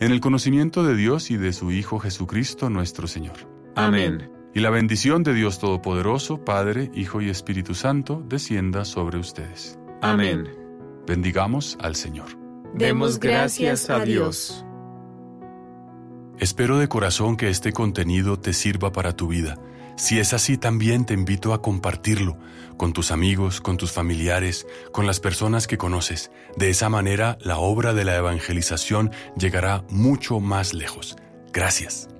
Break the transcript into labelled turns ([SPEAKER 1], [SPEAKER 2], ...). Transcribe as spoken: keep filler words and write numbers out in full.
[SPEAKER 1] en el conocimiento de Dios y de su Hijo Jesucristo nuestro Señor.
[SPEAKER 2] Amén.
[SPEAKER 1] Y la bendición de Dios Todopoderoso, Padre, Hijo y Espíritu Santo, descienda sobre ustedes.
[SPEAKER 2] Amén.
[SPEAKER 1] Bendigamos al Señor.
[SPEAKER 2] Demos gracias a Dios.
[SPEAKER 1] Espero de corazón que este contenido te sirva para tu vida. Si es así, también te invito a compartirlo con tus amigos, con tus familiares, con las personas que conoces. De esa manera, la obra de la evangelización llegará mucho más lejos. Gracias.